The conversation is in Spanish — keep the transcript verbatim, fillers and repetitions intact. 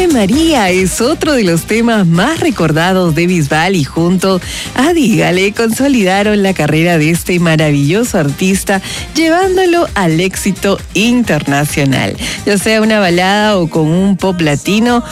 Ave María es otro de los temas más recordados de Bisbal y junto a Dígale consolidaron la carrera de este maravilloso artista, llevándolo al éxito internacional. Ya sea una balada o con un pop latino,